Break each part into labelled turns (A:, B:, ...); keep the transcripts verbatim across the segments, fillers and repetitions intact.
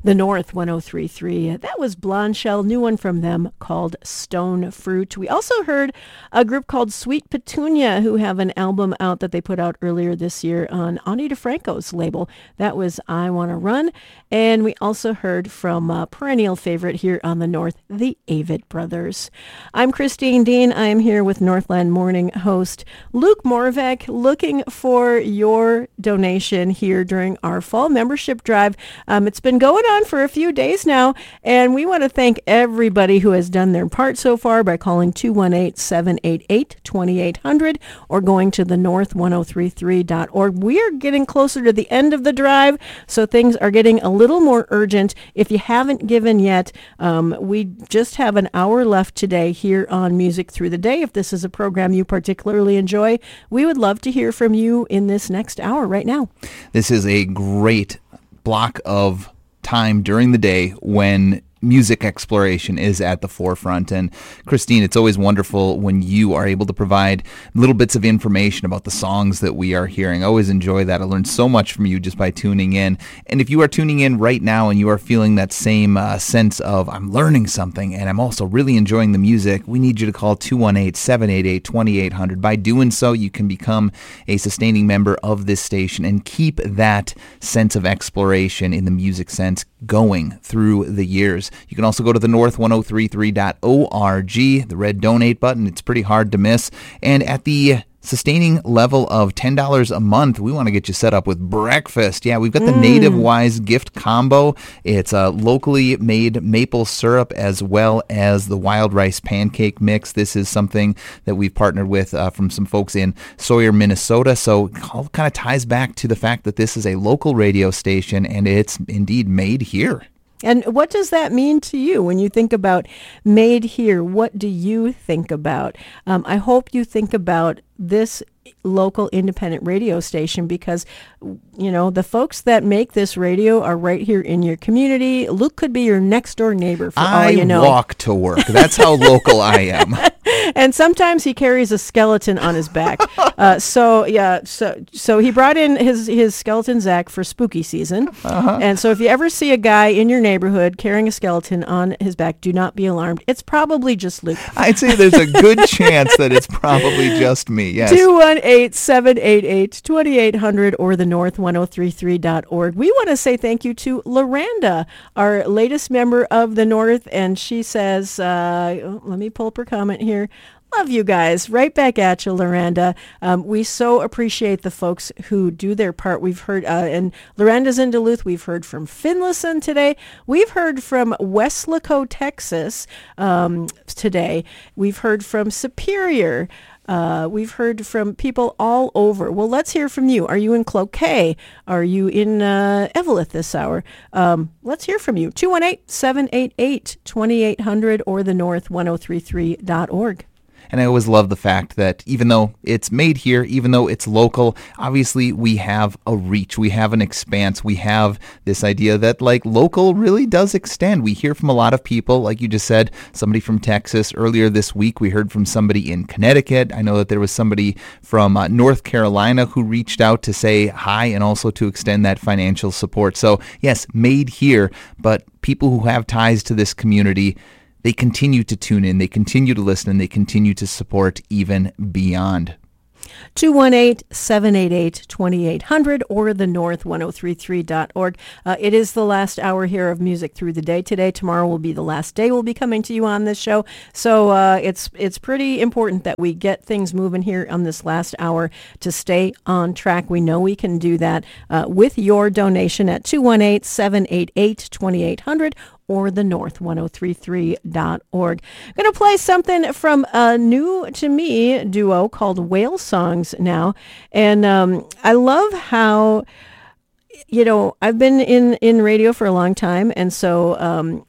A: The North one oh three point three. That was Blonde Shell, new one from them called Stone Fruit. We also heard a group called Sweet Petunia, who have an album out that they put out earlier this year on Ani DeFranco's label. That was I Wanna Run. And we also heard from a perennial favorite here on the North, the Avett Brothers. I'm Christine Dean. I am here with Northland Morning host Luke Morvak, looking for your donation here during our fall membership drive. Um, it's been going on for a few days now, and we want to thank everybody who has done their part so far by calling two one eight, seven eight eight, two eight zero zero or going to the north ten thirty-three dot org. We are getting closer to the end of the drive, so things are getting a little more urgent. If you haven't given yet, um, we just have an hour left today here on Music Through the Day. If this is a program you particularly enjoy, we would love to hear from you in this next hour right now.
B: This is a great block of time during the day when music exploration is at the forefront. And Christine, it's always wonderful when you are able to provide little bits of information about the songs that we are hearing. I always enjoy that. I learned so much from you just by tuning in. And if you are tuning in right now and you are feeling that same uh, sense of I'm learning something and I'm also really enjoying the music, we need you to call two one eight, seven eight eight, two eight zero zero. By doing so, you can become a sustaining member of this station and keep that sense of exploration in the music sense going through the years. You can also go to the north ten thirty-three dot org, the red donate button. It's pretty hard to miss. And at the sustaining level of ten dollars a month, we want to get you set up with breakfast. Yeah, we've got the mm. Native Wise gift combo. It's a locally made maple syrup as well as the wild rice pancake mix. This is something that we've partnered with uh, from some folks in Sawyer, Minnesota. So it all kind of ties back to the fact that this is a local radio station and it's indeed made here.
A: And what does that mean to you when you think about made here? What do you think about? Um, I hope you think about this local independent radio station because, you know, the folks that make this radio are right here in your community. Luke could be your next door neighbor for
B: I
A: all you know.
B: I walk to work. That's how local I am.
A: And sometimes he carries a skeleton on his back. Uh, so yeah, so so he brought in his his skeleton Zach for spooky season. Uh-huh. And so if you ever see a guy in your neighborhood carrying a skeleton on his back, do not be alarmed. It's probably just Luke.
B: I'd say there's a good chance that it's probably just me. Yes.
A: two one eight, seven eight eight, two eight zero zero or the north ten thirty-three dot org. We want to say thank you to Loranda, our latest member of the North, and she says, uh, let me pull up her comment here. Love you guys. Right back at you, Loranda. Um, we so appreciate the folks who do their part. We've heard, uh, and Loranda's in Duluth. We've heard from Finlayson today. We've heard from Weslaco, Texas um, today. We've heard from Superior. Uh, we've heard from people all over. Well, let's hear from you. Are you in Cloquet? Are you in uh, Eveleth this hour? Um, let's hear from you. two one eight, seven eight eight, two eight zero zero or the north ten thirty-three dot org.
B: And I always love the fact that even though it's made here, even though it's local, obviously we have a reach, we have an expanse, we have this idea that like local really does extend. We hear from a lot of people, like you just said, somebody from Texas. Earlier this week, we heard from somebody in Connecticut. I know that there was somebody from uh, North Carolina who reached out to say hi and also to extend that financial support. So yes, made here, but people who have ties to this community, they continue to tune in, they continue to listen, and they continue to support even beyond.
A: two one eight, seven eight eight, two eight zero zero or the north ten thirty-three dot org. Uh, it is the last hour here of Music Through the Day today. Tomorrow will be the last day we'll be coming to you on this show. So uh, it's it's pretty important that we get things moving here on this last hour to stay on track. We know we can do that uh, with your donation at two one eight, seven eight eight, two eight zero zero or the north ten thirty-three dot org. I'm going to play something from a new to me duo called Whale Songs now. And um, I love how, you know, I've been in, in radio for a long time. And so um,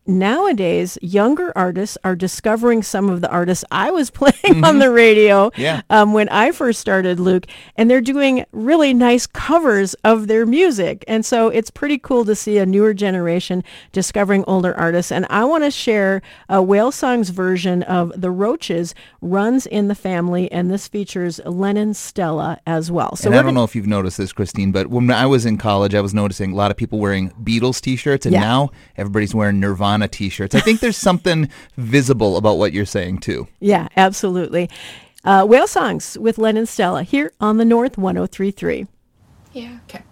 A: nowadays, younger artists are discovering some of the artists I was playing
B: Mm-hmm.
A: on the radio
B: Yeah.
A: um, when I first started, Luke, and they're doing really nice covers of their music. And so it's pretty cool to see a newer generation discovering older artists. And I want to share uh, Whale Song's version of The Roaches, Runs in the Family, and this features Lennon Stella as well. So
B: and
A: we're
B: I don't
A: gonna-
B: know if you've noticed this, Christine, but when I was in college, I was noticing a lot of people wearing Beatles t-shirts, and
A: Yeah.
B: now everybody's wearing Nirvana t-shirts. I think there's something visible about what you're saying, too.
A: Yeah, absolutely. Uh, Whale Songs with Lennon Stella here on the North one oh three point three.
C: Yeah. Okay.